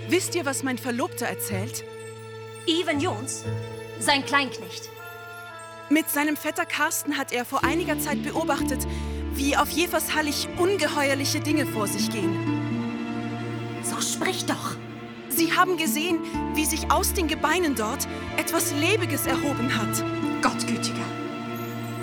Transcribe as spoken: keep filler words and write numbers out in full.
Wisst ihr, was mein Verlobter erzählt? Even Jons, sein Kleinknecht. Mit seinem Vetter Karsten hat er vor einiger Zeit beobachtet, wie auf Jevershallig ungeheuerliche Dinge vor sich gehen. So sprich doch. Sie haben gesehen, wie sich aus den Gebeinen dort etwas Lebiges erhoben hat. Gottgütiger.